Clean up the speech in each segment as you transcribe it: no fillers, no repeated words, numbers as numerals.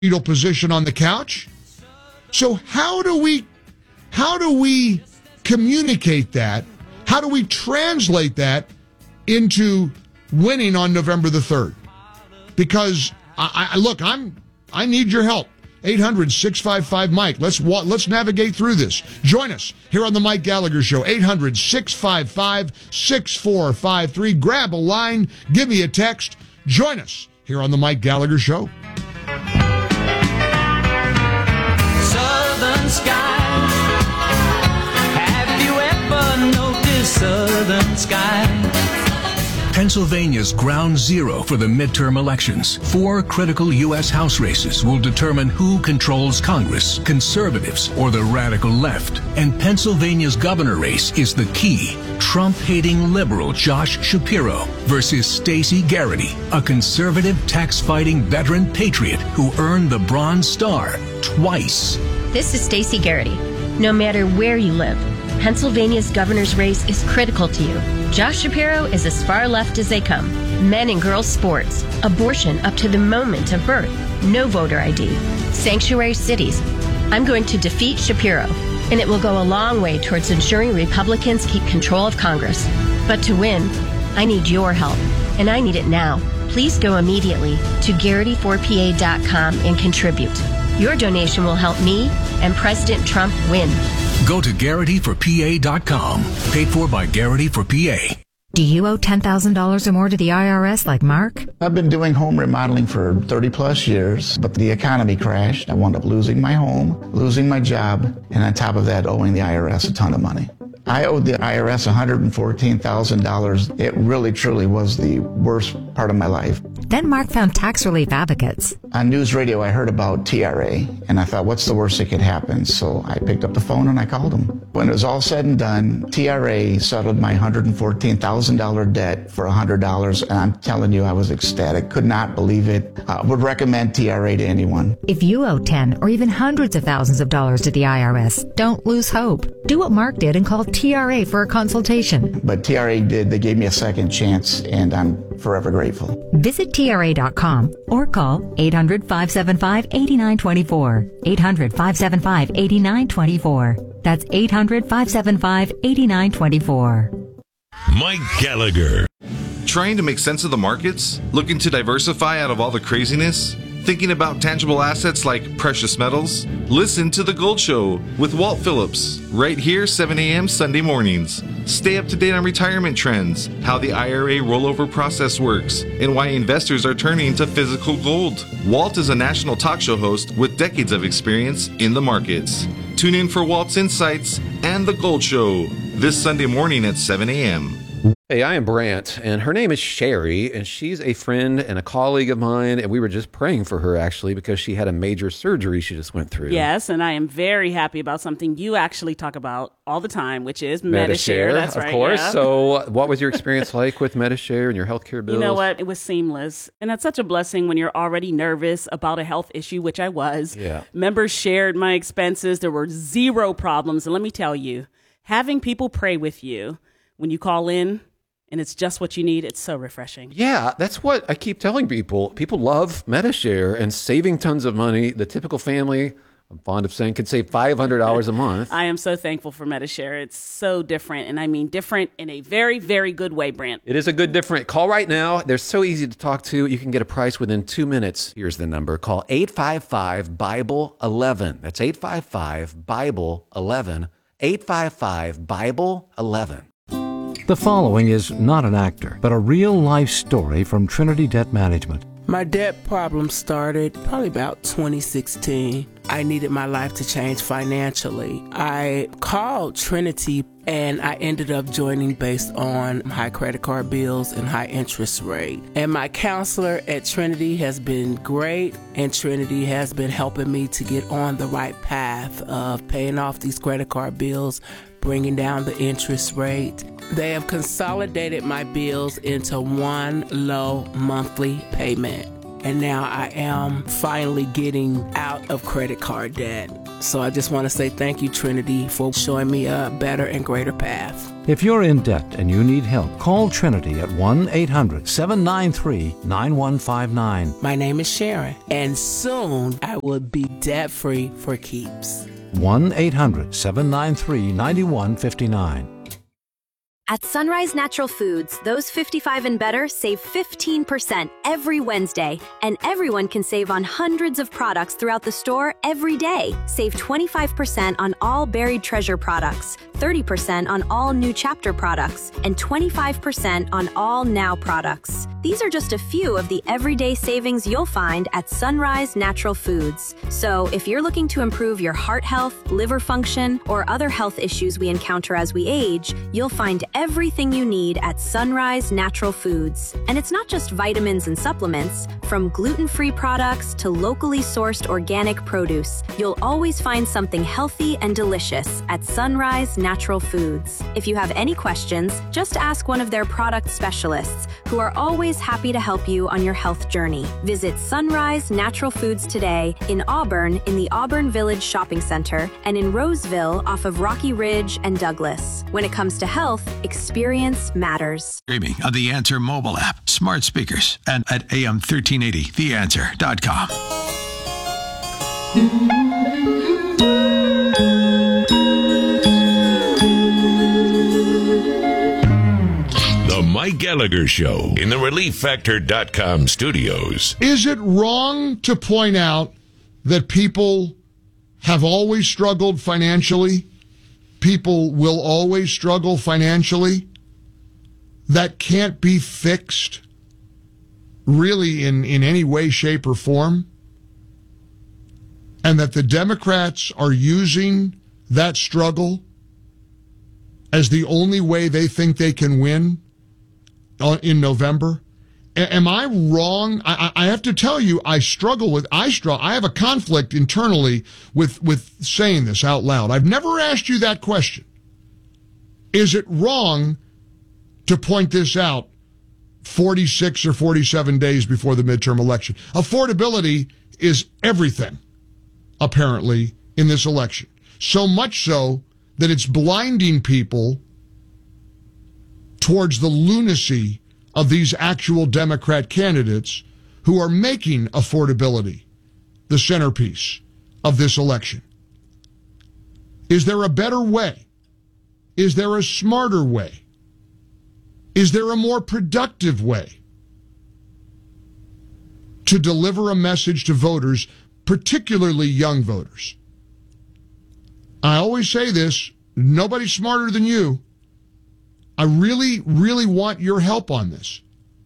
fetal position on the couch. So how do we communicate that? How do we translate that into winning on November the 3rd? Because I need your help. 800-655-MIKE. Let's navigate through this. Join us here on the Mike Gallagher Show. 800-655-6453. Grab a line. Give me a text. Join us here on the Mike Gallagher Show. Southern skies. Have you ever noticed southern skies? Pennsylvania's ground zero for the midterm elections. 4 critical U.S. House races will determine who controls Congress, conservatives or the radical left. And Pennsylvania's governor race is the key. Trump-hating liberal Josh Shapiro versus Stacey Garrity, a conservative tax-fighting veteran patriot who earned the Bronze Star twice. This is Stacey Garrity. No matter where you live, Pennsylvania's governor's race is critical to you. Josh Shapiro is as far left as they come. Men and girls sports, abortion up to the moment of birth, no voter ID, sanctuary cities. I'm going to defeat Shapiro, and it will go a long way towards ensuring Republicans keep control of Congress. But to win, I need your help, and I need it now. Please go immediately to Garrity4PA.com and contribute. Your donation will help me and President Trump win. Go to Garrity4PA.com. Paid for by Garrity for PA. Do you owe $10,000 or more to the IRS like Mark? I've been doing home remodeling for 30 plus years, but the economy crashed. I wound up losing my home, losing my job, and on top of that, owing the IRS a ton of money. I owed the IRS $114,000. It really, truly was the worst part of my life. Then Mark found tax relief advocates. On news radio, I heard about TRA, and I thought, what's the worst that could happen? So I picked up the phone and I called them. When it was all said and done, TRA settled my $114,000 debt for $100, and I'm telling you, I was ecstatic. Could not believe it. Would recommend TRA to anyone. If you owe 10 or even hundreds of thousands of dollars to the IRS, don't lose hope. Do what Mark did and call TRA for a consultation. But TRA did. They gave me a second chance, and I'm forever grateful. Visit TRA.com or call 800-575-8924. 800-575-8924. That's 800-575-8924. Mike Gallagher. Trying to make sense of the markets? Looking to diversify out of all the craziness? Thinking about tangible assets like precious metals? Listen to The Gold Show with Walt Phillips, right here 7 a.m. Sunday mornings. Stay up to date on retirement trends, how the IRA rollover process works, and why investors are turning to physical gold. Walt is a national talk show host with decades of experience in the markets. Tune in for Walt's insights and The Gold Show this Sunday morning at 7 a.m. Hey, I am Brant, and her name is Sherry, and she's a friend and a colleague of mine, and we were just praying for her, actually, because she had a major surgery she just went through. Yes, and I am very happy about something you actually talk about all the time, which is Medi-Share. That's right, of course. Yeah. So what was your experience like with Medi-Share and your healthcare bills? You know what? It was seamless, and that's such a blessing when you're already nervous about a health issue, which I was. Yeah. Members shared my expenses. There were zero problems, and let me tell you, having people pray with you when you call in, and it's just what you need, it's so refreshing. Yeah, that's what I keep telling people. People love Medi-Share and saving tons of money. The typical family, I'm fond of saying, could save $500 a month. I am so thankful for Medi-Share. It's so different, and I mean different in a very, very good way, Brant. It is a good different. Call right now. They're so easy to talk to. You can get a price within 2 minutes. Here's the number. Call 855-BIBLE-11. That's 855-BIBLE-11. 855-BIBLE-11. The following is not an actor, but a real-life story from Trinity Debt Management. My debt problem started probably about 2016. I needed my life to change financially. I called Trinity and I ended up joining based on high credit card bills and high interest rate. And my counselor at Trinity has been great, and Trinity has been helping me to get on the right path of paying off these credit card bills, bringing down the interest rate. They have consolidated my bills into one low monthly payment. And now I am finally getting out of credit card debt. So I just want to say thank you, Trinity, for showing me a better and greater path. If you're in debt and you need help, call Trinity at 1-800-793-9159. My name is Sharon, and soon I will be debt-free for keeps. 1-800-793-9159. At Sunrise Natural Foods, those 55 and better save 15% every Wednesday, and everyone can save on hundreds of products throughout the store every day. Save 25% on all Buried Treasure products, 30% on all New Chapter products, and 25% on all Now products. These are just a few of the everyday savings you'll find at Sunrise Natural Foods. So if you're looking to improve your heart health, liver function, or other health issues we encounter as we age, you'll find everything you need at Sunrise Natural Foods. And it's not just vitamins and supplements. From gluten-free products to locally sourced organic produce, you'll always find something healthy and delicious at Sunrise Natural Foods. If you have any questions, just ask one of their product specialists, who are always happy to help you on your health journey. Visit Sunrise Natural Foods today in Auburn in the Auburn Village Shopping Center and in Roseville off of Rocky Ridge and Douglas. When it comes to health, experience matters. Streaming on the Answer mobile app, smart speakers, and at AM1380theanswer.com. The Mike Gallagher Show in the ReliefFactor.com studios. Is it wrong to point out that people have always struggled financially? People will always struggle financially? That can't be fixed really in any way, shape, or form? And that the Democrats are using that struggle as the only way they think they can win in November? Am I wrong? I have to tell you, I have a conflict internally with saying this out loud. I've never asked you that question. Is it wrong to point this out 46 or 47 days before the midterm election? Affordability is everything, apparently, in this election. So much so that it's blinding people towards the lunacy of these actual Democrat candidates who are making affordability the centerpiece of this election. Is there a better way? Is there a smarter way? Is there a more productive way to deliver a message to voters, particularly young voters? I always say this, nobody's smarter than you. I really, really want your help on this.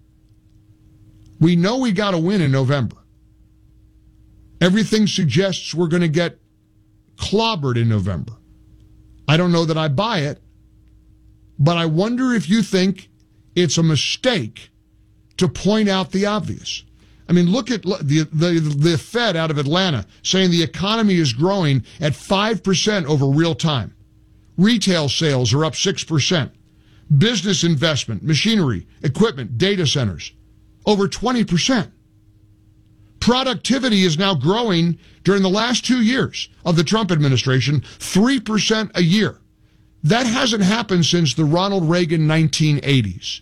We know we got to win in November. Everything suggests we're going to get clobbered in November. I don't know that I buy it, but I wonder if you think it's a mistake to point out the obvious. I mean, look at the Fed out of Atlanta saying the economy is growing at 5% over real time. Retail sales are up 6%. Business investment, machinery, equipment, data centers, over 20%. Productivity is now growing during the last 2 years of the Trump administration, 3% a year. That hasn't happened since the Ronald Reagan 1980s.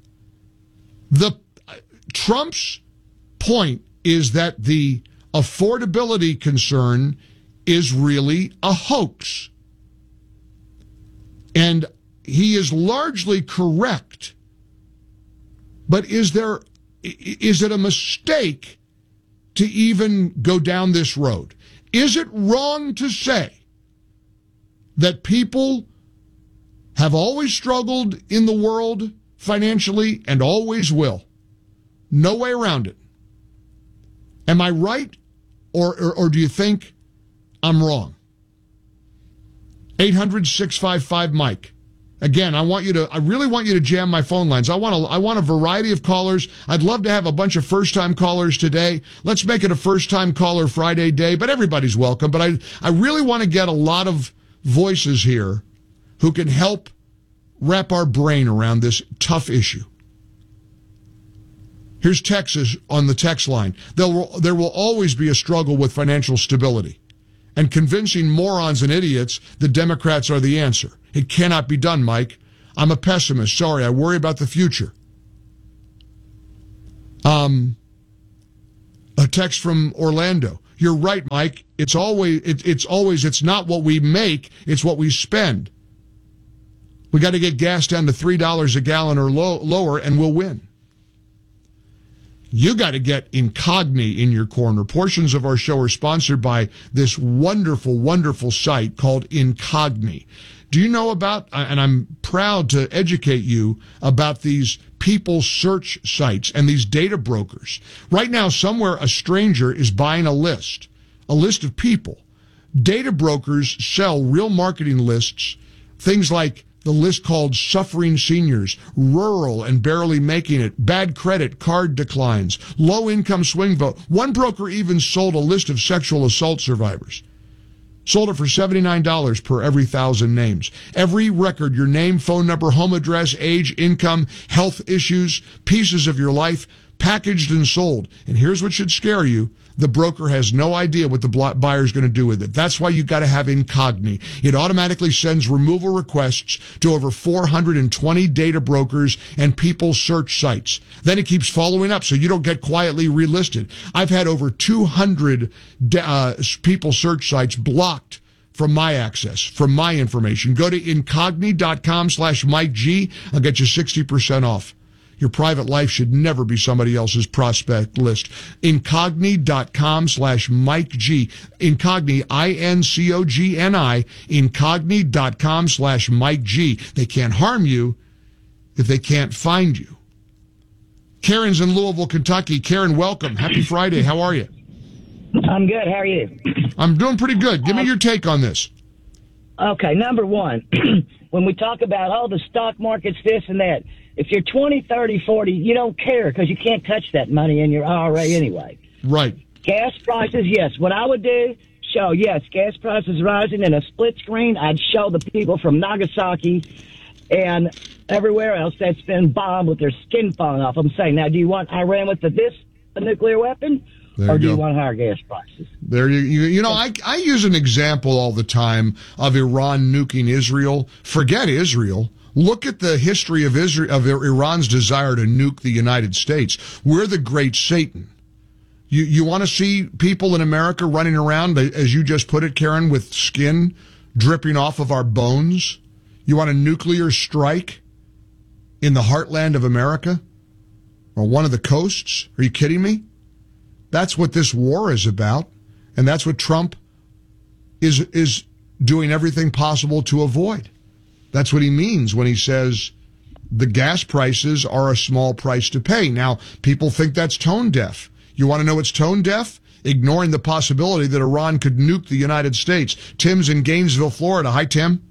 Trump's point is that the affordability concern is really a hoax. And he is largely correct. But is it a mistake to even go down this road? Is it wrong to say that people have always struggled in the world financially and always will? No way around it. Am I right? Or do you think I'm wrong? 800-655-MIKE. Again, I really want you to jam my phone lines. I want a variety of callers. I'd love to have a bunch of first-time callers today. Let's make it a first-time caller Friday day, but everybody's welcome. But I really want to get a lot of voices here who can help wrap our brain around this tough issue. Here's Texas on the text line. There will always be a struggle with financial stability. and convincing morons and idiots the Democrats are the answer. It cannot be done, Mike. I'm a pessimist. Sorry, I worry about the future. A text from Orlando. You're right, Mike. It's not what we make, it's what we spend. We got to get gas down to $3 a gallon or lower, and we'll win. You got to get Incogni in your corner. Portions of our show are sponsored by this wonderful, wonderful site called Incogni. Do you know about, and I'm proud to educate you about these people search sites and these data brokers. Right now, somewhere a stranger is buying a list of people. Data brokers sell real marketing lists, things like the list called Suffering Seniors, Rural and Barely Making It, Bad Credit, Card Declines, Low Income Swing Vote. One broker even sold a list of sexual assault survivors. Sold it for $79 per every 1,000 names. Every record, your name, phone number, home address, age, income, health issues, pieces of your life, packaged and sold. And here's what should scare you. The broker has no idea what the buyer's going to do with it. That's why you've got to have Incogni. It automatically sends removal requests to over 420 data brokers and people search sites. Then it keeps following up so you don't get quietly relisted. I've had over 200 people search sites blocked from my access, from my information. Go to incogni.com/Mike G. I'll get you 60% off. Your private life should never be somebody else's prospect list. Incogni.com/Mike G. Incogni, INCOGNI, incogni.com/Mike G. They can't harm you if they can't find you. Karen's in Louisville, Kentucky. Karen, welcome. Happy Friday. How are you? I'm good. How are you? I'm doing pretty good. Give me your take on this. Okay, number one, when we talk about, the stock market's this and that, if you're 20, 30, 40, you don't care because you can't touch that money in your IRA anyway. Right. Gas prices, yes. What I would do, show, yes, gas prices rising in a split screen. I'd show the people from Nagasaki and everywhere else that's been bombed with their skin falling off. I'm saying, now, do you want Iran with a nuclear weapon? Or do you want higher gas prices? There you know, I use an example all the time of Iran nuking Israel. Forget Israel. Look at the history of Iran's desire to nuke the United States. We're the great Satan. You want to see people in America running around, as you just put it, Karen, with skin dripping off of our bones? You want a nuclear strike in the heartland of America? Or one of the coasts? Are you kidding me? That's what this war is about, and that's what Trump is doing everything possible to avoid. That's what he means when he says the gas prices are a small price to pay. Now, people think that's tone deaf. You want to know what's tone deaf? Ignoring the possibility that Iran could nuke the United States. Tim's in Gainesville, Florida. Hi, Tim.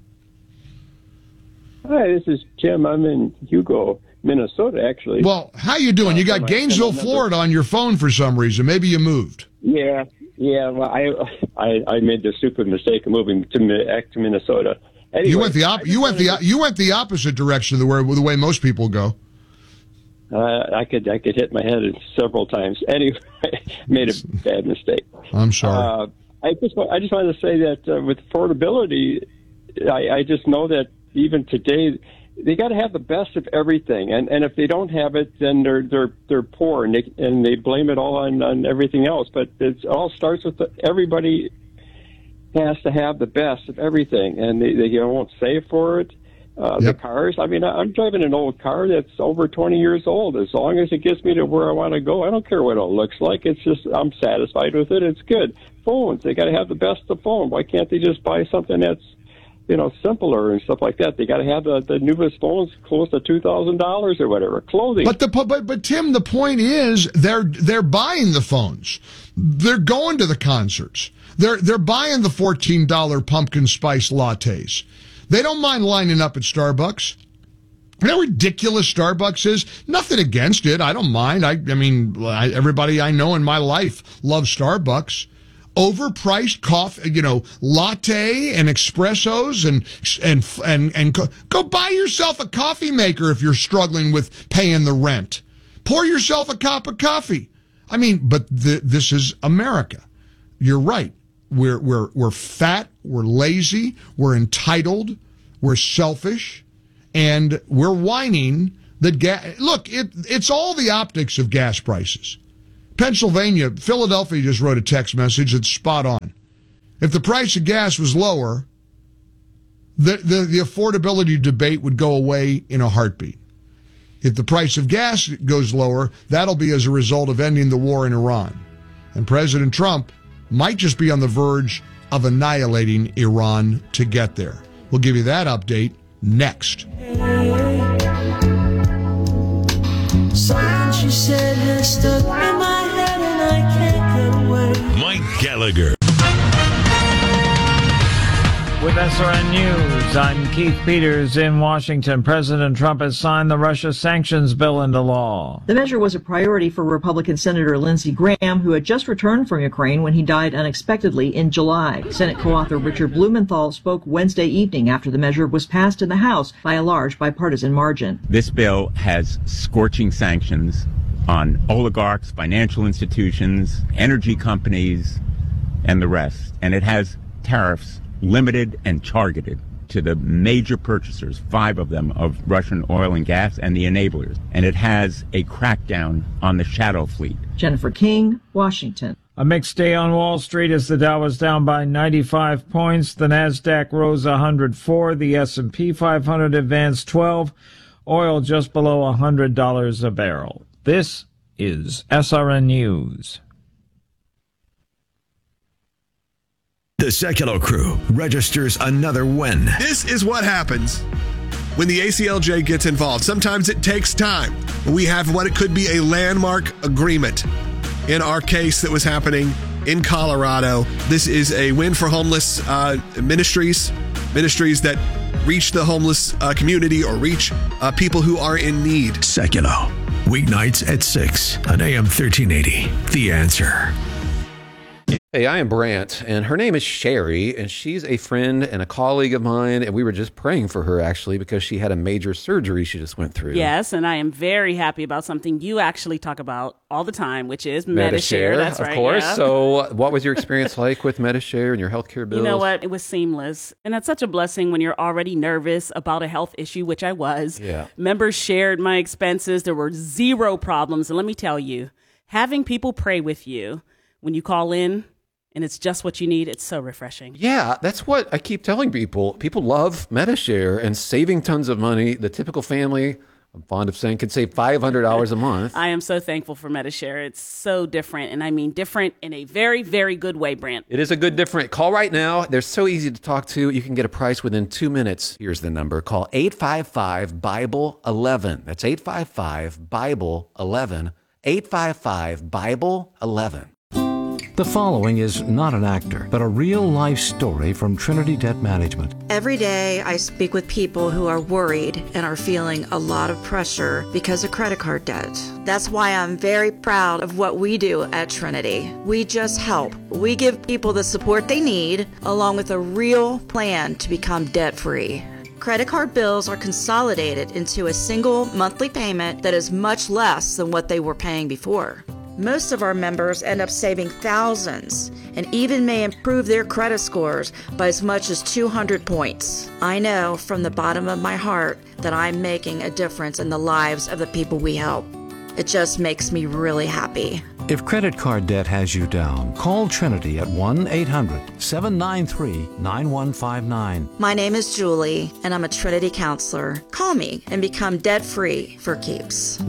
Hi, this is Tim. I'm in Hugo, Minnesota, actually. Well, how you doing? You got Gainesville, Florida on your phone for some reason. Maybe you moved. Yeah. Well, I made the stupid mistake of moving to Minnesota. Anyway, you went the opposite direction of the way most people go. I could hit my head several times. Anyway, made a bad mistake. I'm sorry. I just wanted to say that with affordability, I just know that even today they got to have the best of everything, and if they don't have it, then they're poor, and they blame it all on everything else. But it all starts with everybody has to have the best of everything, and they won't save for it. The cars, I mean, I'm driving an old car that's over 20 years old. As long as it gets me to where I want to go, I don't care what it looks like. It's just I'm satisfied with it. It's good. Phones, they got to have the best of phone. Why can't they just buy something that's simpler and stuff like that? They got to have the newest phones close to $2,000 or whatever. Clothing. But Tim, the point is they're buying the phones. They're going to the concerts. They're buying the $14 pumpkin spice lattes. They don't mind lining up at Starbucks. You know how ridiculous Starbucks is? Nothing against it. I don't mind. I mean, everybody I know in my life loves Starbucks. Overpriced coffee, latte and espressos and go buy yourself a coffee maker if you're struggling with paying the rent. Pour yourself a cup of coffee. I mean, but this is America. You're right. we're fat, we're lazy, we're entitled, we're selfish, and we're whining that it's all the optics of gas prices. Philadelphia just wrote a text message that's spot on. If the price of gas was lower, the affordability debate would go away in a heartbeat. If the price of gas goes lower, that'll be as a result of ending the war in Iran. And President Trump might just be on the verge of annihilating Iran to get there. We'll give you that update next. Something she said has stuck in my head and I can't get away. Mike Gallagher. With SRN News, I'm Keith Peters in Washington. President Trump has signed the Russia sanctions bill into law. The measure was a priority for Republican Senator Lindsey Graham, who had just returned from Ukraine when he died unexpectedly in July. Senate co-author Richard Blumenthal spoke Wednesday evening after the measure was passed in the House by a large bipartisan margin. This bill has scorching sanctions on oligarchs, financial institutions, energy companies, and the rest. And it has tariffs limited and targeted to the major purchasers, 5 of them, of Russian oil and gas and the enablers. And it has a crackdown on the shadow fleet. Jennifer King, Washington. A mixed day on Wall Street as the Dow was down by 95 points. The Nasdaq rose 104. The S&P 500 advanced 12. Oil just below $100 a barrel. This is SRN News. The Sekulow crew registers another win. This is what happens when the ACLJ gets involved. Sometimes it takes time. We have what it could be a landmark agreement. In our case that was happening in Colorado, this is a win for homeless ministries that reach the homeless community or reach people who are in need. Sekulow, weeknights at 6 on AM 1380. The Answer. Hey, I am Brant, and her name is Sherry, and she's a friend and a colleague of mine, and we were just praying for her, actually, because she had a major surgery she just went through. Yes, and I am very happy about something you actually talk about all the time, which is Medi-Share. That's right, of course. Yeah. So what was your experience like with Medi-Share and your healthcare bills? You know what? It was seamless, and that's such a blessing when you're already nervous about a health issue, which I was. Yeah. Members shared my expenses. There were 0 problems, and let me tell you, having people pray with you when you call in, and it's just what you need. It's so refreshing. Yeah, that's what I keep telling people. People love Medi-Share and saving tons of money. The typical family, I'm fond of saying, could save $500 a month. I am so thankful for Medi-Share. It's so different, and I mean different in a very, very good way, Brant. It is a good different. Call right now. They're so easy to talk to. You can get a price within 2 minutes. Here's the number. Call 855-BIBLE-11. That's 855-BIBLE-11. 855-BIBLE-11. The following is not an actor, but a real-life story from Trinity Debt Management. Every day I speak with people who are worried and are feeling a lot of pressure because of credit card debt. That's why I'm very proud of what we do at Trinity. We just help. We give people the support they need, along with a real plan to become debt-free. Credit card bills are consolidated into a single monthly payment that is much less than what they were paying before. Most of our members end up saving thousands and even may improve their credit scores by as much as 200 points. I know from the bottom of my heart that I'm making a difference in the lives of the people we help. It just makes me really happy. If credit card debt has you down, call Trinity at 1-800-793-9159. My name is Julie, and I'm a Trinity counselor. Call me and become debt-free for keeps.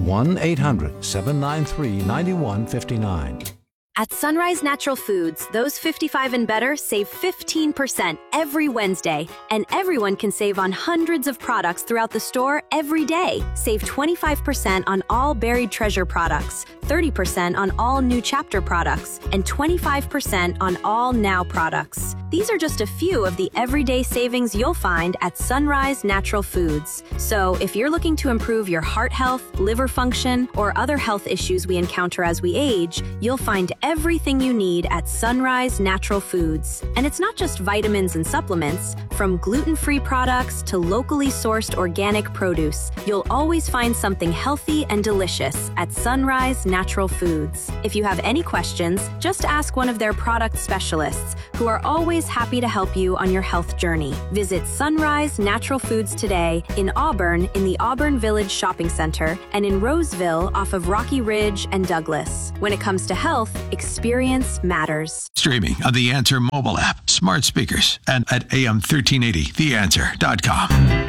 1-800-793-9159. At Sunrise Natural Foods, those 55 and better save 15% every Wednesday, and everyone can save on hundreds of products throughout the store every day. Save 25% on all Buried Treasure products, 30% on all New Chapter products, and 25% on all Now products. These are just a few of the everyday savings you'll find at Sunrise Natural Foods. So if you're looking to improve your heart health, liver function, or other health issues we encounter as we age, you'll find everything you need at Sunrise Natural Foods. And it's not just vitamins and supplements. From gluten-free products to locally sourced organic produce, you'll always find something healthy and delicious at Sunrise Natural Foods. If you have any questions, just ask one of their product specialists, who are always happy to help you on your health journey. Visit Sunrise Natural Foods today in Auburn in the Auburn Village Shopping Center and in Roseville off of Rocky Ridge and Douglas. When it comes to health, experience matters. Streaming on the Answer mobile app, smart speakers, and at AM1380theanswer.com.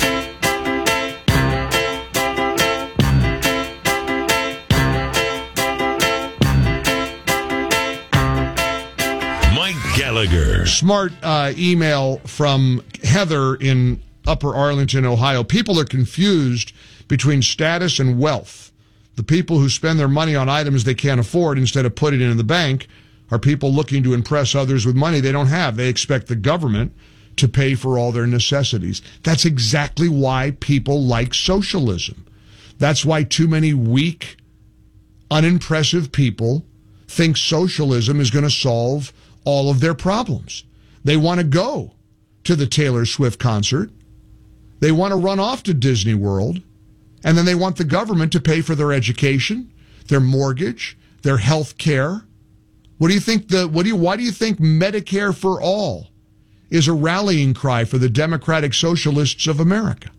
Gallagher. Smart email from Heather in Upper Arlington, Ohio. People are confused between status and wealth. The people who spend their money on items they can't afford instead of putting it in the bank are people looking to impress others with money they don't have. They expect the government to pay for all their necessities. That's exactly why people like socialism. That's why too many weak, unimpressive people think socialism is going to solve all of their problems. They want to go to the Taylor Swift concert. They want to run off to Disney World. And then they want the government to pay for their education, their mortgage, their health care. Why do you think Medicare for all is a rallying cry for the Democratic Socialists of America?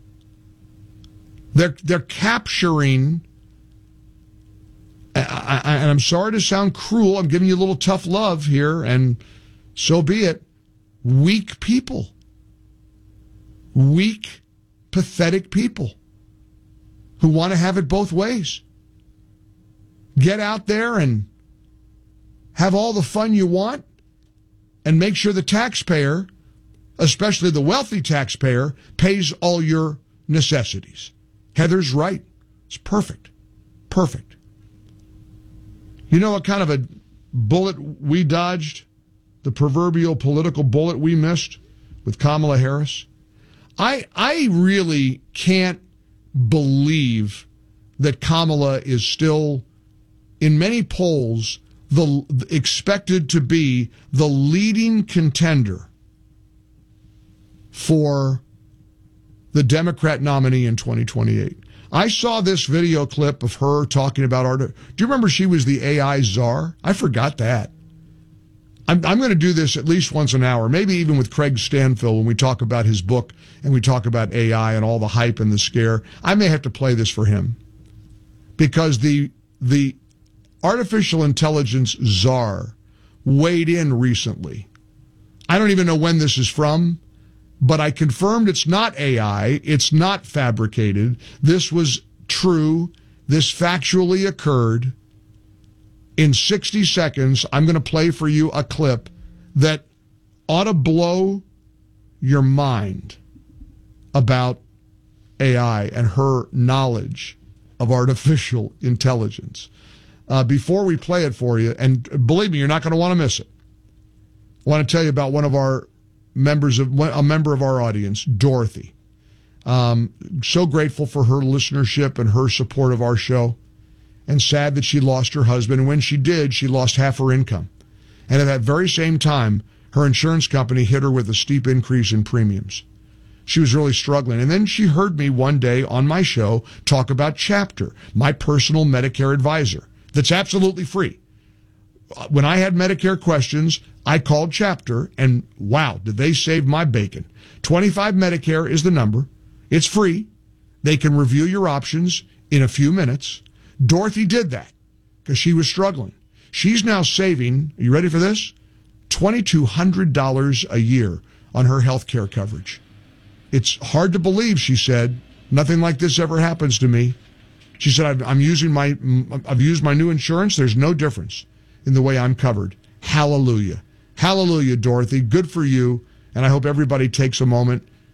They're capturing, and I'm sorry to sound cruel, I'm giving you a little tough love here, and so be it, weak people. Weak, pathetic people who want to have it both ways. Get out there and have all the fun you want and make sure the taxpayer, especially the wealthy taxpayer, pays all your necessities. Heather's right. It's perfect. Perfect. You know what kind of a bullet we dodged? The proverbial political bullet we missed with Kamala Harris? I really can't believe that Kamala is still, in many polls, expected to be the leading contender for the Democrat nominee in 2028. I saw this video clip of her talking about art. Do you remember she was the AI czar? I forgot that. I'm going to do this at least once an hour, maybe even with Craig Stanfill when we talk about his book and we talk about AI and all the hype and the scare. I may have to play this for him because the artificial intelligence czar weighed in recently. I don't even know when this is from, but I confirmed it's not AI. It's not fabricated. This was true. This factually occurred. In 60 seconds, I'm going to play for you a clip that ought to blow your mind about AI and her knowledge of artificial intelligence. Before we play it for you, and believe me, you're not going to want to miss it, I want to tell you about one of our a member of our audience, Dorothy. So grateful for her listenership and her support of our show, and sad that she lost her husband. And when she did, she lost half her income. And at that very same time, her insurance company hit her with a steep increase in premiums. She was really struggling. And then she heard me one day on my show talk about Chapter, my personal Medicare advisor, that's absolutely free. When I had Medicare questions, I called Chapter, and wow, did they save my bacon. 25 Medicare is the number. It's free. They can review your options in a few minutes. Dorothy did that because she was struggling. She's now saving, are you ready for this? $2,200 a year on her health care coverage. It's hard to believe, she said. Nothing like this ever happens to me. She said, I've used my new insurance. There's no difference in the way I'm covered. Hallelujah. Hallelujah, Dorothy. Good for you. And I hope everybody takes a moment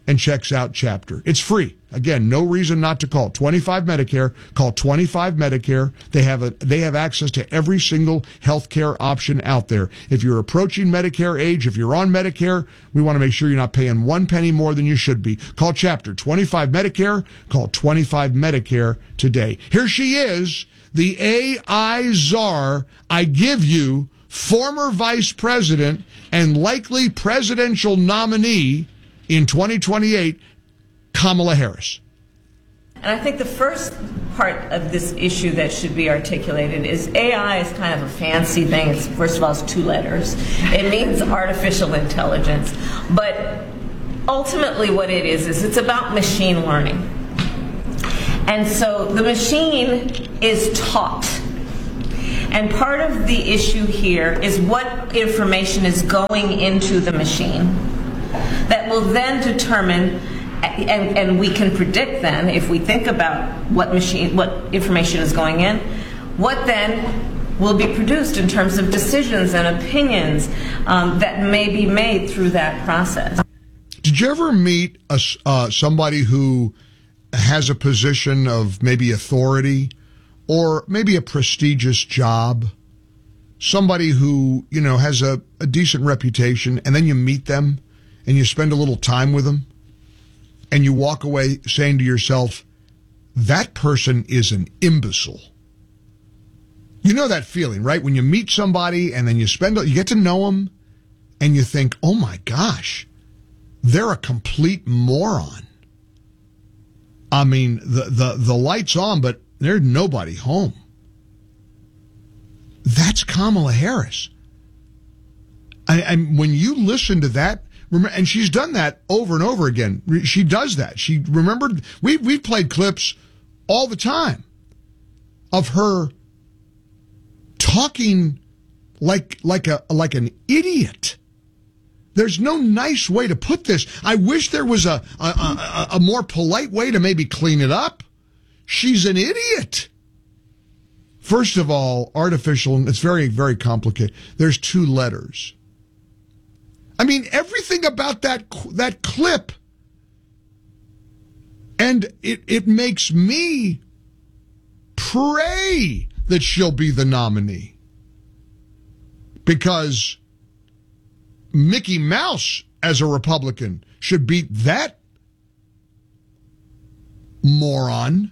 and checks out Chapter. It's free. Again, no reason not to call. 25 Medicare. Call 25 Medicare. They have access to every single healthcare option out there. If you're approaching Medicare age, if you're on Medicare, we want to make sure you're not paying 1 penny more than you should be. Call Chapter 25 Medicare. Call 25 Medicare today. Here she is, the AI czar. I give you former vice president and likely presidential nominee in 2028, Kamala Harris. And I think the first part of this issue that should be articulated is AI is kind of a fancy thing. It's, first of all, it's 2 letters. It means artificial intelligence. But ultimately what it is it's about machine learning. And so the machine is taught. And part of the issue here is what information is going into the machine that will then determine, and we can predict then, if we think about what information is going in, what then will be produced in terms of decisions and opinions that may be made through that process. Did you ever meet somebody who has a position of maybe authority or maybe a prestigious job? Somebody who, has a decent reputation, and then you meet them and you spend a little time with them, and you walk away saying to yourself, that person is an imbecile. You know that feeling, right? When you meet somebody and then you get to know them, and you think, oh my gosh, they're a complete moron. I mean, the light's on, but there's nobody home. That's Kamala Harris. And when you listen to that, and she's done that over and over again. She does that. She remembered, we've played clips all the time of her talking like an idiot. There's no nice way to put this. I wish there was a more polite way to maybe clean it up. She's an idiot. First of all, artificial, it's very, very complicated. There's 2 letters. I mean, everything about that clip, and it makes me pray that she'll be the nominee. Because Mickey Mouse, as a Republican, should beat that moron.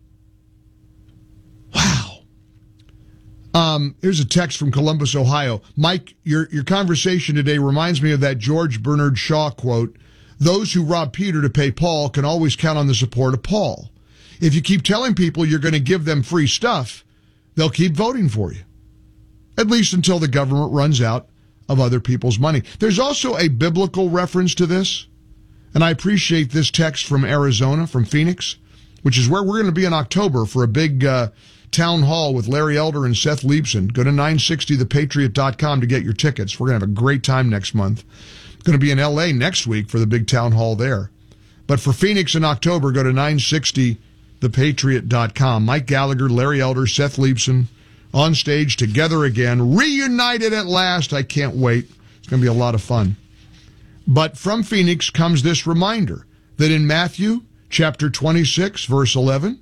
Here's a text from Columbus, Ohio. Mike, your conversation today reminds me of that George Bernard Shaw quote, "Those who rob Peter to pay Paul can always count on the support of Paul. If you keep telling people you're going to give them free stuff, they'll keep voting for you. At least until the government runs out of other people's money." There's also a biblical reference to this, and I appreciate this text from Arizona, from Phoenix, which is where we're going to be in October for a big town hall with Larry Elder and Seth Leibson. Go to 960thepatriot.com to get your tickets. We're going to have a great time next month. Going to be in L.A. next week for the big town hall there. But for Phoenix in October, go to 960thepatriot.com. Mike Gallagher, Larry Elder, Seth Leibson on stage together again, reunited at last. I can't wait. It's going to be a lot of fun. But from Phoenix comes this reminder that in Matthew chapter 26, verse 11,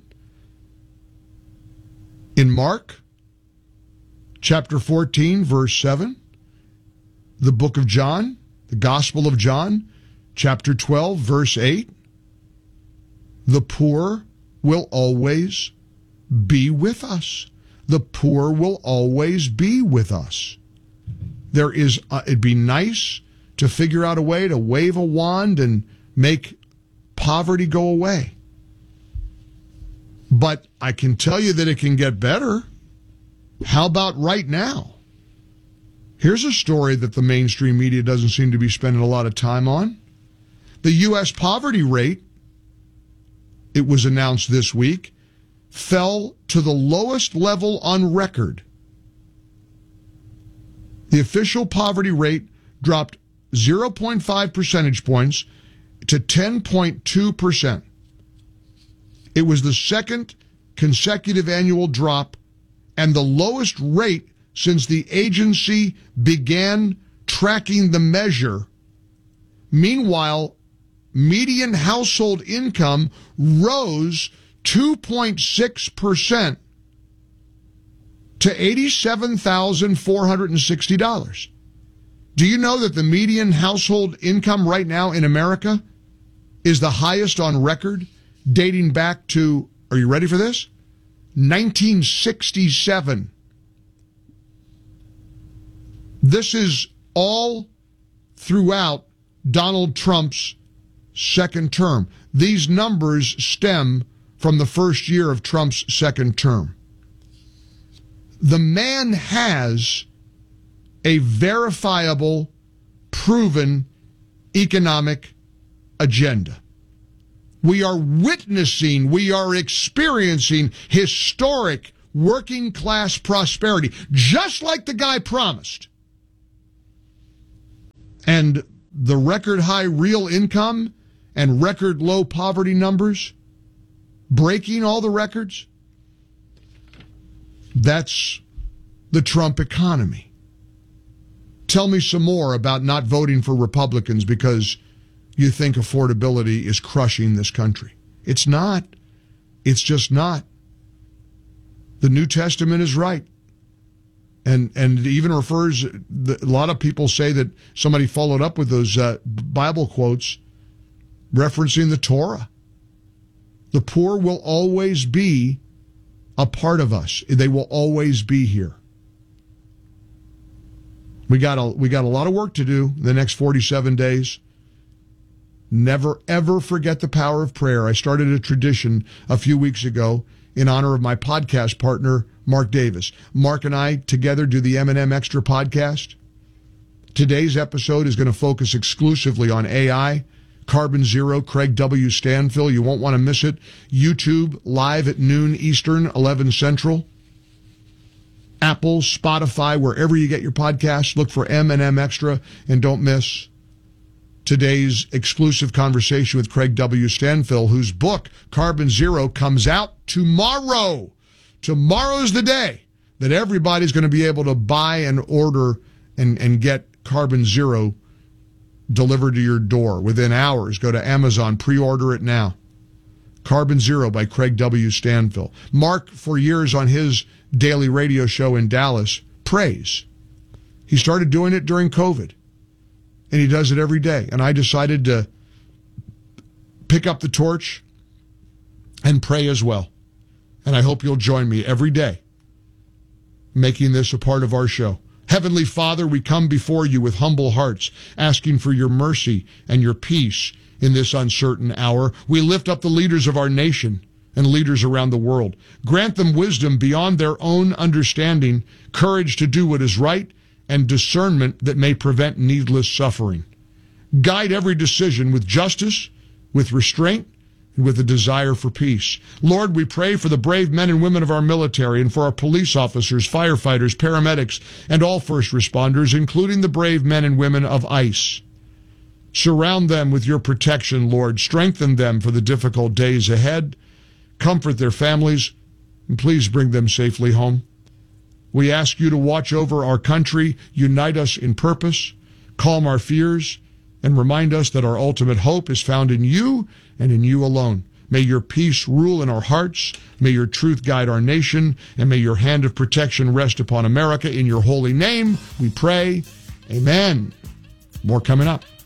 in Mark chapter 14, verse 7, the book of John, the Gospel of John, chapter 12, verse 8, the poor will always be with us. The poor will always be with us. There is, it'd be nice to figure out a way to wave a wand and make poverty go away. But I can tell you that it can get better. How about right now? Here's a story that the mainstream media doesn't seem to be spending a lot of time on. The U.S. poverty rate, it was announced this week, fell to the lowest level on record. The official poverty rate dropped 0.5 percentage points to 10.2%. It was the second consecutive annual drop and the lowest rate since the agency began tracking the measure. Meanwhile, median household income rose 2.6% to $87,460. Do you know that the median household income right now in America is the highest on record, dating back to, are you ready for this? 1967. This is all throughout Donald Trump's second term. These numbers stem from the first year of Trump's second term. The man has a verifiable, proven economic agenda. We are witnessing, we are experiencing historic working class prosperity, just like the guy promised. And the record high real income and record low poverty numbers, breaking all the records, that's the Trump economy. Tell me some more about not voting for Republicans because you think affordability is crushing this country. It's not. It's just not. The New Testament is right. And it even refers, a lot of people say that somebody followed up with those Bible quotes referencing the Torah. The poor will always be a part of us. They will always be here. We got a lot of work to do the next 47 days. Never, ever forget the power of prayer. I started a tradition a few weeks ago in honor of my podcast partner, Mark Davis. Mark and I together do the M&M Extra podcast. Today's episode is going to focus exclusively on AI, Carbon Zero, Craig W. Stanfill. You won't want to miss it. YouTube, live at noon Eastern, 11 Central. Apple, Spotify, wherever you get your podcasts, look for M&M Extra and don't miss today's exclusive conversation with Craig W. Stanfill, whose book, Carbon Zero, comes out tomorrow. Tomorrow's the day that everybody's going to be able to buy and order and get Carbon Zero delivered to your door within hours. Go to Amazon, pre-order it now. Carbon Zero by Craig W. Stanfill. Mark, for years on his daily radio show in Dallas, prays. He started doing it during COVID, and he does it every day. And I decided to pick up the torch and pray as well. And I hope you'll join me every day, making this a part of our show. Heavenly Father, we come before you with humble hearts, asking for your mercy and your peace in this uncertain hour. We lift up the leaders of our nation and leaders around the world. Grant them wisdom beyond their own understanding, courage to do what is right, and discernment that may prevent needless suffering. Guide every decision with justice, with restraint, and with a desire for peace. Lord, we pray for the brave men and women of our military and for our police officers, firefighters, paramedics, and all first responders, including the brave men and women of ICE. Surround them with your protection, Lord. Strengthen them for the difficult days ahead. Comfort their families, and please bring them safely home. We ask you to watch over our country, unite us in purpose, calm our fears, and remind us that our ultimate hope is found in you and in you alone. May your peace rule in our hearts, may your truth guide our nation, and may your hand of protection rest upon America. In your holy name, we pray. Amen. More coming up.